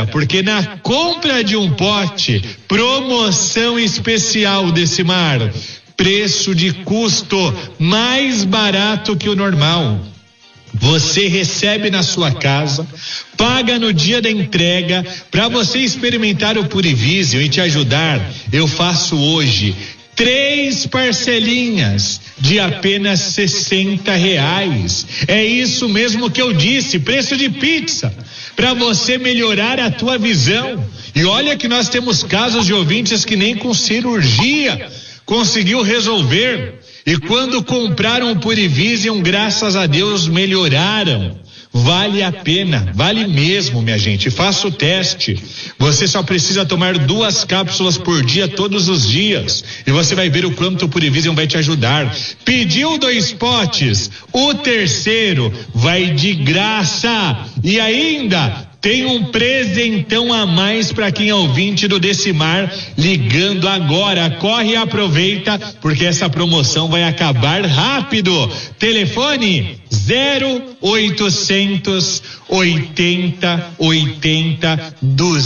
agora, porque na compra de um pote, promoção especial Decimar, preço de custo mais barato que o normal. Você recebe na sua casa, paga no dia da entrega. Para você experimentar o Purivision e te ajudar, eu faço hoje 3 parcelinhas de apenas R$60. É isso mesmo que eu disse, preço de pizza, para você melhorar a tua visão. E olha que nós temos casos de ouvintes que nem com cirurgia conseguiu resolver. E quando compraram o Purivision, graças a Deus, melhoraram. Vale a pena, vale mesmo, minha gente. Faça o teste. Você só precisa tomar 2 cápsulas por dia, todos os dias. E você vai ver o quanto o Purivision vai te ajudar. Pediu 2 potes, o terceiro vai de graça. E ainda tem um presentão a mais para quem é ouvinte do Decimar, ligando agora. Corre e aproveita, porque essa promoção vai acabar rápido. Telefone 0800 80 80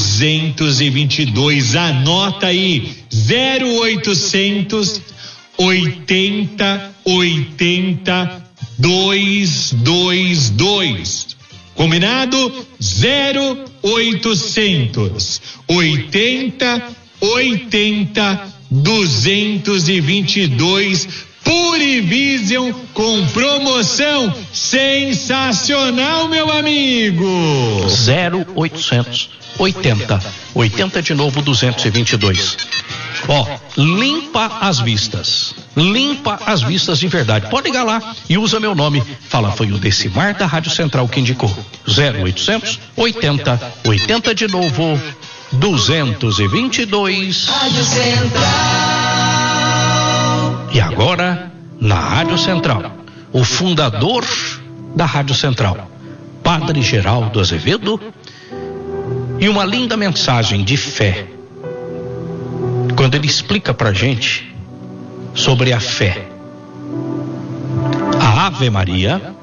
222. Anota aí, 0800 80 80 222. Combinado? 0800 80 80 222. Purivision com promoção sensacional, meu amigo. 0800 80 80 de novo 222. Limpa as vistas. Limpa as vistas de verdade. Pode ligar lá e usa meu nome. Fala, foi o Decimar da Rádio Central que indicou. 0800 80 80 de novo 222. Rádio Central. E agora, na Rádio Central, o fundador da Rádio Central, Padre Geraldo Azevedo, e uma linda mensagem de fé, quando ele explica pra gente sobre a fé. A Ave Maria